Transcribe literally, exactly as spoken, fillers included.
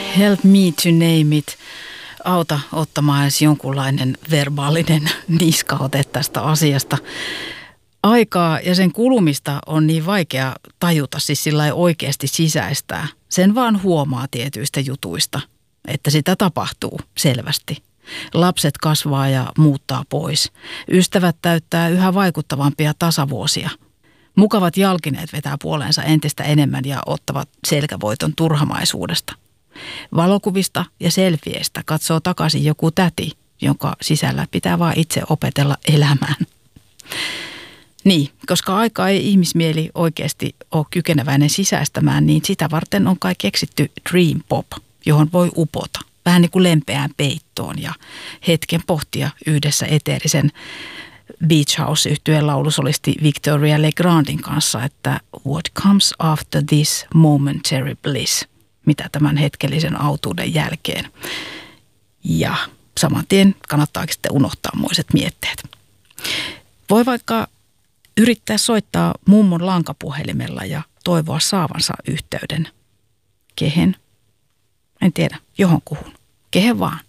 Help me to name it. Auta ottamaan edes jonkunlainen verbaalinen niskaote tästä asiasta. Aikaa ja sen kulumista on niin vaikea tajuta, siis sillä ei oikeasti sisäistää. Sen vaan huomaa tietyistä jutuista, että sitä tapahtuu selvästi. Lapset kasvaa ja muuttaa pois. Ystävät täyttää yhä vaikuttavampia tasavuosia. Mukavat jalkineet vetää puoleensa entistä enemmän ja ottavat selkävoiton turhamaisuudesta. Valokuvista ja selfieistä katsoo takaisin joku täti, jonka sisällä pitää vaan itse opetella elämään. Niin, koska aikaa ei ihmismieli oikeasti ole kykeneväinen sisäistämään, niin sitä varten on kai keksitty Dream Pop, johon voi upota. Vähän niin kuin lempeään peittoon ja hetken pohtia yhdessä eteerisen Beach House-yhtyeen laulusolisti Victoria Legrandin kanssa, että what comes after this momentary bliss, mitä tämän hetkellisen autuuden jälkeen. Ja saman tien kannattaakin sitten unohtaa moiset mietteet. Voi vaikka yrittää soittaa mummon lankapuhelimella ja toivoa saavansa yhteyden. Kehen? En tiedä, johonkuhun. Kehen vaan.